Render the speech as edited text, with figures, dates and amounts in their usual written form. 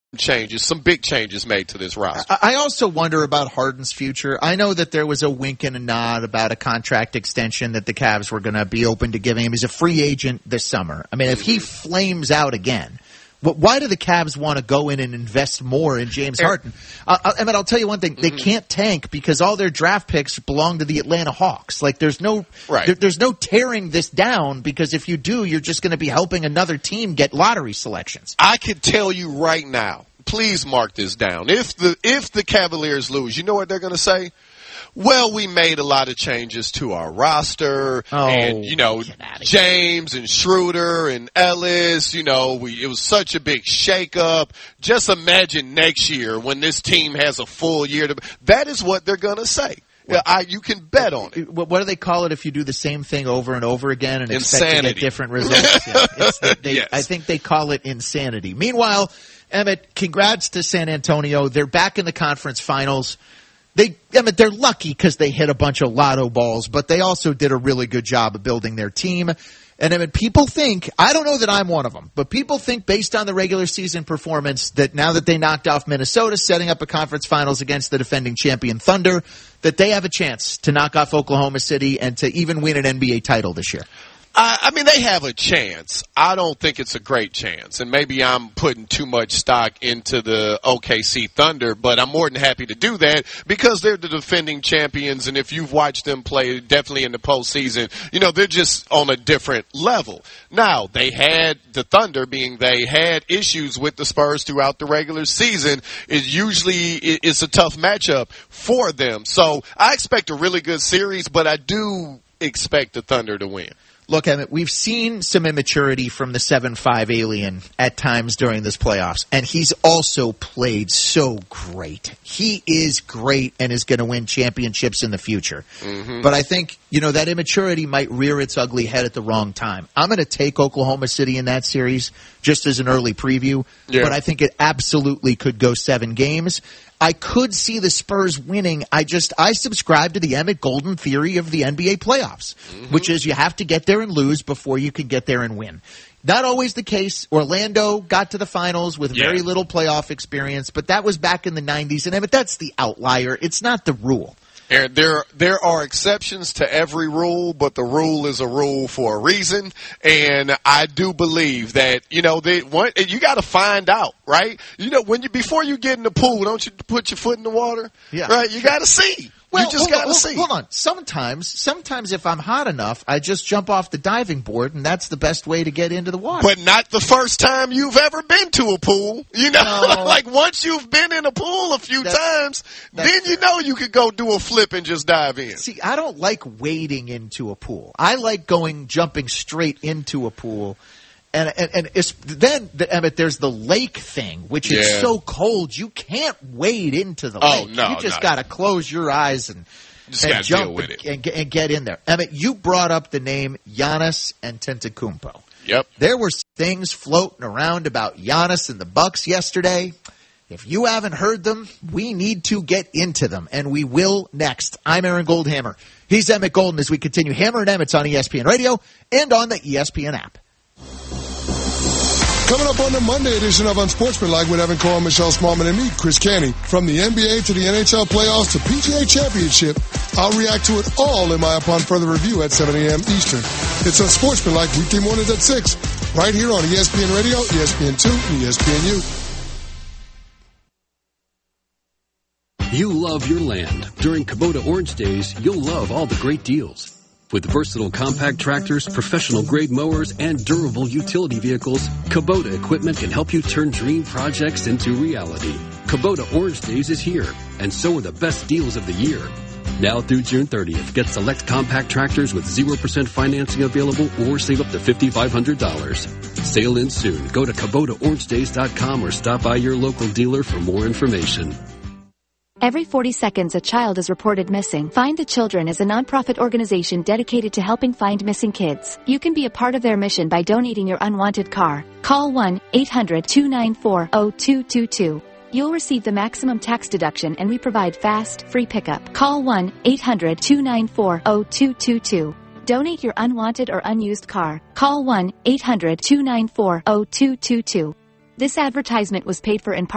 changes, some big changes made to this roster. I also wonder about Harden's future. I know that there was a wink and a nod about a contract extension that the Cavs were going to be open to giving him. He's a free agent this summer. I mean, if he flames out again, why do the Cavs want to go in and invest more in James Harden? I'll tell you one thing. They can't tank because all their draft picks belong to the Atlanta Hawks. Like, there's no tearing this down, because if you do, you're just going to be helping another team get lottery selections. I can tell you right now, please mark this down. If the Cavaliers lose, you know what they're going to say? Well, we made a lot of changes to our roster, and, James and Schroeder and Ellis, it was such a big shakeup. Just imagine next year when this team has a full year. That is what they're going to say. You can bet on it. What do they call it if you do the same thing over and over again and expect to get different results? Yes. I think they call it insanity. Meanwhile, Emmett, congrats to San Antonio. They're back in the conference finals. They're lucky because they hit a bunch of lotto balls, but they also did a really good job of building their team. And people think, I don't know that I'm one of them, but people think based on the regular season performance that now that they knocked off Minnesota, setting up a conference finals against the defending champion Thunder, that they have a chance to knock off Oklahoma City and to even win an NBA title this year. They have a chance. I don't think it's a great chance. And maybe I'm putting too much stock into the OKC Thunder, but I'm more than happy to do that because they're the defending champions. And if you've watched them play, definitely in the postseason, they're just on a different level. Now, they had issues with the Spurs throughout the regular season. It's a tough matchup for them. So I expect a really good series, but I do expect the Thunder to win. Look, Emmett, we've seen some immaturity from the 7'5" alien at times during this playoffs, and he's also played so great. He is great and is going to win championships in the future. Mm-hmm. But I think, that immaturity might rear its ugly head at the wrong time. I'm going to take Oklahoma City in that series just as an early preview, but I think it absolutely could go 7 games. I could see the Spurs winning. I subscribe to the Emmett Golden theory of the NBA playoffs, which is you have to get there and lose before you can get there and win. Not always the case. Orlando got to the finals with very little playoff experience, but that was back in the 90s. And Emmett, that's the outlier. It's not the rule. And there are exceptions to every rule, but the rule is a rule for a reason. And I do believe that, you got to find out, right? Before you get in the pool, don't you put your foot in the water? Yeah. Right? You got to see. Well, you just got to see. Hold on. Sometimes if I'm hot enough, I just jump off the diving board, and that's the best way to get into the water. But not the first time you've ever been to a pool. Like once you've been in a pool a few times, then you could go do a flip and just dive in. See, I don't like wading into a pool. I like jumping straight into a pool. And Emmett, there's the lake thing, which is so cold you can't wade into the lake. No, you just got to close your eyes and jump deal with it. And get in there. Emmett, you brought up the name Giannis Antetokounmpo. Yep. There were things floating around about Giannis and the Bucks yesterday. If you haven't heard them, we need to get into them, and we will next. I'm Aaron Goldhammer. He's Emmett Golden as we continue Hammer and Emmett's on ESPN Radio and on the ESPN app. Coming up on the Monday edition of Unsportsmanlike with Evan Cohen, Michelle Smallman, and me, Chris Canty. From the NBA to the NHL playoffs to PGA Championship, I'll react to it all in my Upon Further Review at 7 a.m. Eastern. It's Unsportsmanlike weekday mornings at 6, right here on ESPN Radio, ESPN2, and ESPNU. You love your land. During Kubota Orange Days, you'll love all the great deals. With versatile compact tractors, professional-grade mowers, and durable utility vehicles, Kubota equipment can help you turn dream projects into reality. Kubota Orange Days is here, and so are the best deals of the year. Now through June 30th, get select compact tractors with 0% financing available or save up to $5,500. Sale ends soon. Go to KubotaOrangeDays.com or stop by your local dealer for more information. Every 40 seconds, a child is reported missing. Find the Children is a nonprofit organization dedicated to helping find missing kids. You can be a part of their mission by donating your unwanted car. Call 1-800-294-0222. You'll receive the maximum tax deduction, and we provide fast, free pickup. Call 1-800-294-0222. Donate your unwanted or unused car. Call 1-800-294-0222. This advertisement was paid for in part